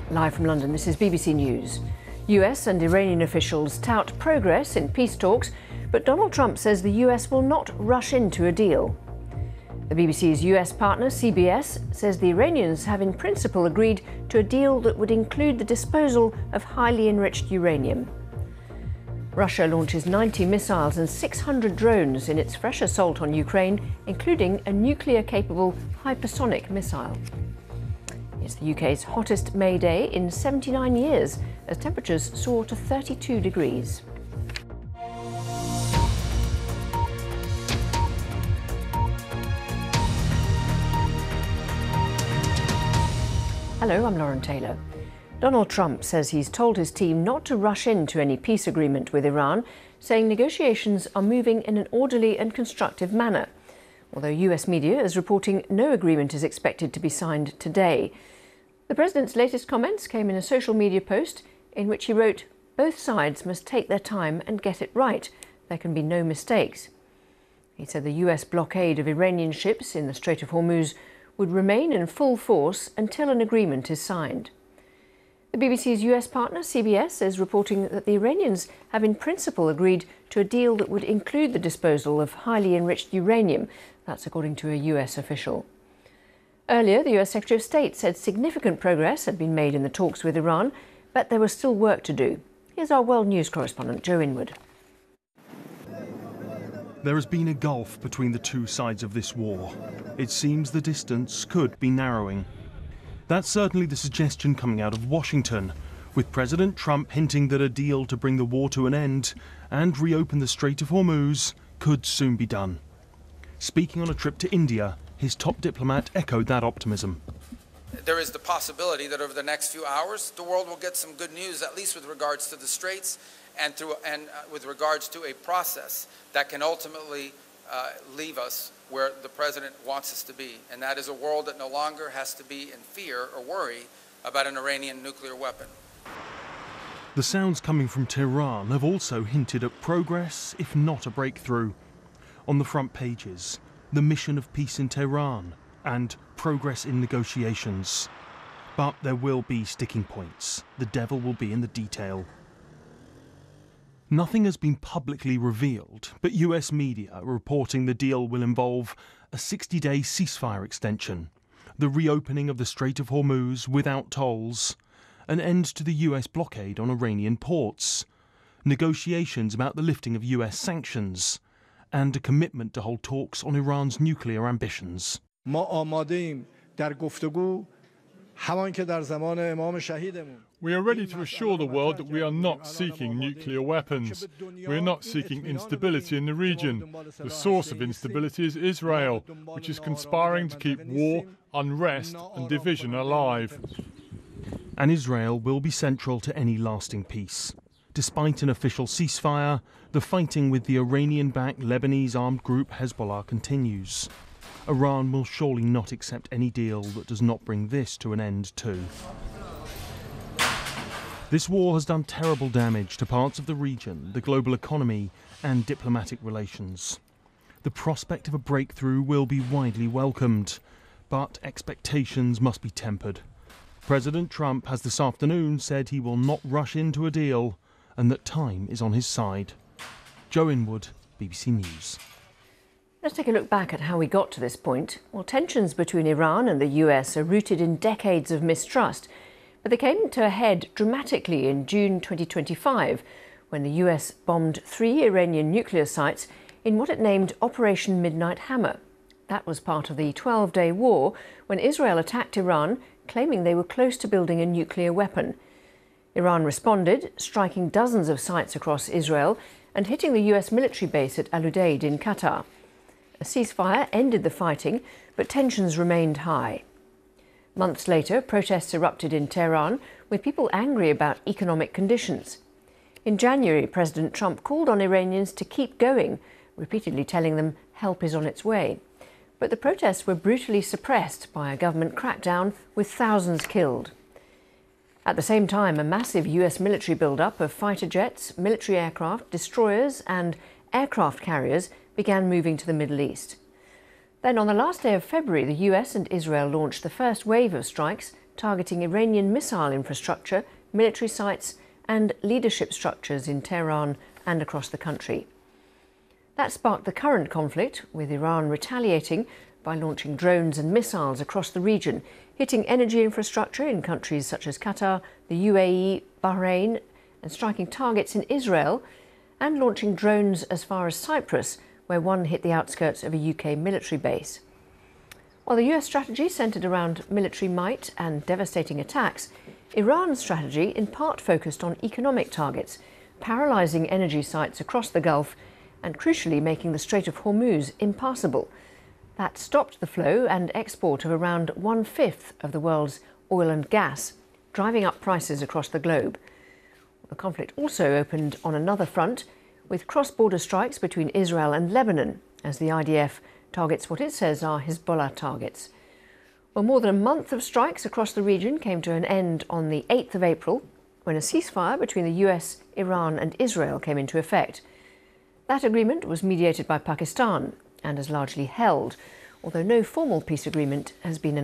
Live from London, this is BBC News. US and Iranian officials tout progress in peace talks, but Donald Trump says the US will not rush into a deal. The BBC's US partner, CBS, says the Iranians have in principle agreed to a deal that would include the disposal of highly enriched uranium. Russia launches 90 missiles and 600 drones in its fresh assault on Ukraine, including a nuclear-capable hypersonic missile. It's the UK's hottest May Day in 79 years, as temperatures soar to 32 degrees. Hello, I'm Lauren Taylor. Donald Trump says he's told his team not to rush into any peace agreement with Iran, saying negotiations are moving in an orderly and constructive manner. Although US media is reporting no agreement is expected to be signed today. The president's latest comments came in a social media post in which he wrote, "Both sides must take their time and get it right. There can be no mistakes." He said the US blockade of Iranian ships in the Strait of Hormuz would remain in full force until an agreement is signed. The BBC's US partner, CBS, is reporting that the Iranians have in principle agreed to a deal that would include the disposal of highly enriched uranium. That's according to a US official. Earlier, the US Secretary of State said significant progress had been made in the talks with Iran, but there was still work to do. Here's our World News correspondent, Joe Inwood. There has been a gulf between the two sides of this war. It seems the distance could be narrowing. That's certainly the suggestion coming out of Washington, with President Trump hinting that a deal to bring the war to an end and reopen the Strait of Hormuz could soon be done. Speaking on a trip to India, his top diplomat echoed that optimism. There is the possibility that over the next few hours, the world will get some good news, at least with regards to the Straits and with regards to a process that can ultimately leave us where the president wants us to be, and that is a world that no longer has to be in fear or worry about an Iranian nuclear weapon. The sounds coming from Tehran have also hinted at progress, if not a breakthrough. On the front pages, the mission of peace in Tehran and progress in negotiations. But there will be sticking points. The devil will be in the detail. Nothing has been publicly revealed, but US media are reporting the deal will involve a 60-day ceasefire extension, the reopening of the Strait of Hormuz without tolls, an end to the US blockade on Iranian ports, negotiations about the lifting of US sanctions, and a commitment to hold talks on Iran's nuclear ambitions. We are ready to assure the world that we are not seeking nuclear weapons. We are not seeking instability in the region. The source of instability is Israel, which is conspiring to keep war, unrest and division alive. And Israel will be central to any lasting peace. Despite an official ceasefire, the fighting with the Iranian-backed Lebanese armed group Hezbollah continues. Iran will surely not accept any deal that does not bring this to an end too. This war has done terrible damage to parts of the region, the global economy and diplomatic relations. The prospect of a breakthrough will be widely welcomed, but expectations must be tempered. President Trump has this afternoon said he will not rush into a deal and that time is on his side. Joe Inwood, BBC News. Let's take a look back at how we got to this point. Well, tensions between Iran and the US are rooted in decades of mistrust, but they came to a head dramatically in June 2025 when the US bombed 3 Iranian nuclear sites in what it named Operation Midnight Hammer. That was part of the 12-day war when Israel attacked Iran, claiming they were close to building a nuclear weapon. Iran responded, striking dozens of sites across Israel and hitting the US military base at Al Udeid in Qatar. A ceasefire ended the fighting, but tensions remained high. Months later, protests erupted in Tehran, with people angry about economic conditions. In January, President Trump called on Iranians to keep going, repeatedly telling them help is on its way. But the protests were brutally suppressed by a government crackdown, with thousands killed. At the same time, a massive US military build-up of fighter jets, military aircraft, destroyers and aircraft carriers began moving to the Middle East. Then on the last day of February, the US and Israel launched the first wave of strikes, targeting Iranian missile infrastructure, military sites and leadership structures in Tehran and across the country. That sparked the current conflict, with Iran retaliating by launching drones and missiles across the region, hitting energy infrastructure in countries such as Qatar, the UAE, Bahrain, and striking targets in Israel, and launching drones as far as Cyprus, where one hit the outskirts of a UK military base. While the US strategy centred around military might and devastating attacks, Iran's strategy in part focused on economic targets, paralysing energy sites across the Gulf and crucially making the Strait of Hormuz impassable. That stopped the flow and export of around 1/5 of the world's oil and gas, driving up prices across the globe. The conflict also opened on another front, with cross-border strikes between Israel and Lebanon, as the IDF targets what it says are Hezbollah targets. Well, more than a month of strikes across the region came to an end on the 8th of April, when a ceasefire between the US, Iran and Israel came into effect. That agreement was mediated by Pakistan and has largely held, although no formal peace agreement has been announced.